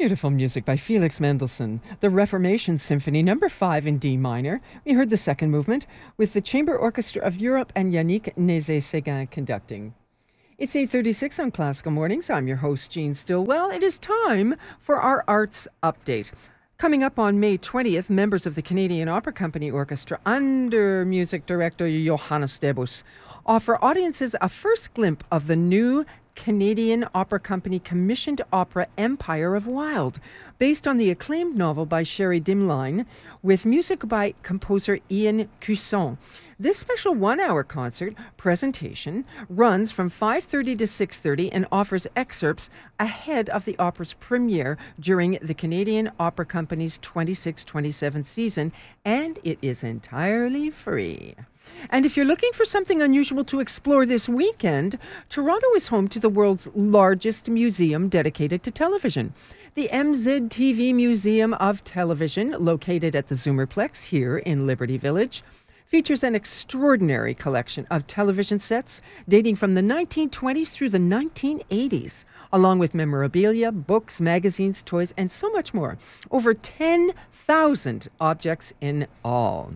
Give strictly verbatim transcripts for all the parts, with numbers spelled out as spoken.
Beautiful music by Felix Mendelssohn, the Reformation Symphony number five in D minor. We heard the second movement with the Chamber Orchestra of Europe and Yannick Nézet-Séguin conducting. It's eight thirty-six on Classical Mornings. I'm your host, Jean Stillwell. It is time for our arts update. Coming up on May twentieth, members of the Canadian Opera Company Orchestra under music director Johannes Debus offer audiences a first glimpse of the new Canadian Opera Company commissioned opera Empire of Wild, based on the acclaimed novel by Sherry Dimline, with music by composer Ian Cusson. This special one-hour concert presentation runs from five thirty to six thirty and offers excerpts ahead of the opera's premiere during the Canadian Opera Company's twenty-six twenty-seven season, and it is entirely free. And if you're looking for something unusual to explore this weekend, Toronto is home to the world's largest museum dedicated to television. The M Z T V Museum of Television, located at the Zoomerplex here in Liberty Village, features an extraordinary collection of television sets dating from the nineteen twenties through the nineteen eighties, along with memorabilia, books, magazines, toys, and so much more. Over ten thousand objects in all.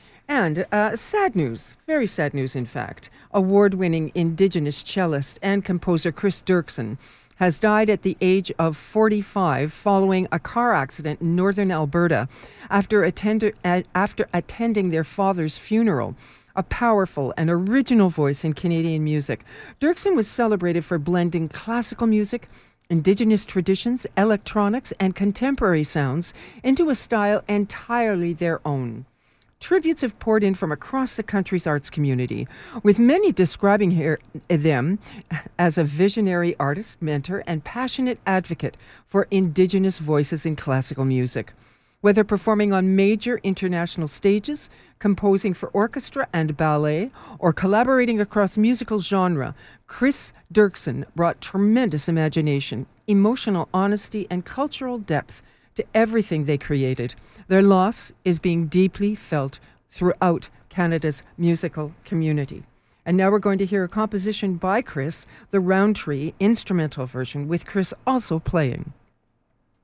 And uh, sad news, very sad news in fact. Award-winning Indigenous cellist and composer Chris Dirksen has died at the age of forty-five following a car accident in northern Alberta after, attend- after attending their father's funeral. A powerful and original voice in Canadian music, Dirksen was celebrated for blending classical music, Indigenous traditions, electronics, and contemporary sounds into a style entirely their own. Tributes have poured in from across the country's arts community, with many describing her, them as a visionary artist, mentor, and passionate advocate for Indigenous voices in classical music. Whether performing on major international stages, composing for orchestra and ballet, or collaborating across musical genre, Chris Dirksen brought tremendous imagination, emotional honesty, and cultural depth to everything they created. Their loss is being deeply felt throughout Canada's musical community. And now we're going to hear a composition by Chris, the Roundtree instrumental version, with Chris also playing.